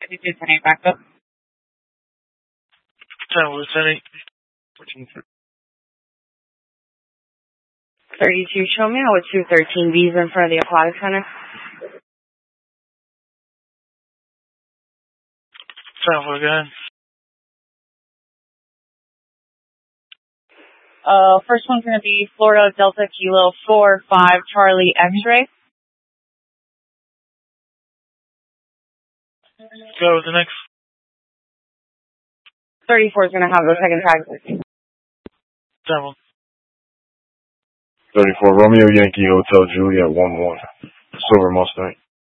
5210 backup. 10 Lieutenant. 32, show me with 213 B's in front of the Aquatic Center. 10 for again. First one's going to be Florida Delta Kilo 45 Charlie X-ray. Go with the next. 34 is going to have the second tag. 10. 34 Romeo Yankee Hotel Juliet 11. Silver Mustang.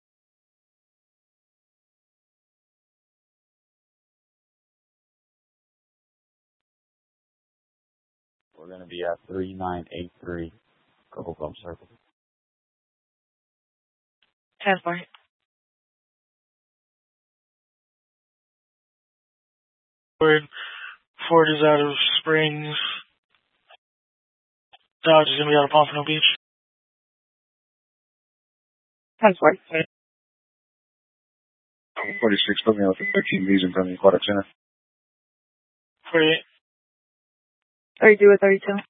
We're going to be at 3983 Cocoa Club Circle. 10-4. Ford is out of Springs. Dodge is going to be out of Pompano Beach. 10-4. 46, put me out for 13 B's in front of the Aquatic Center. 48. 32 or 32.